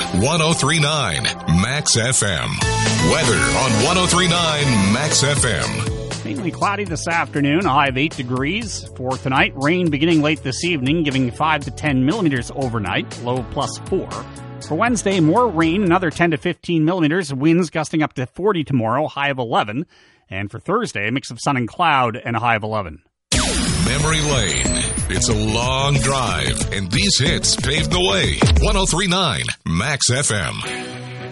1039 Max FM. Weather on 1039 Max FM. Mainly cloudy this afternoon, a high of 8 degrees. For tonight, rain beginning late this evening, giving 5 to 10 millimeters overnight, low +4. For Wednesday, more rain, another 10 to 15 millimeters, winds gusting up to 40 tomorrow, high of 11. And for Thursday, a mix of sun and cloud and a high of 11. Memory Lane. It's a long drive, and these hits paved the way. 1039 Max FM.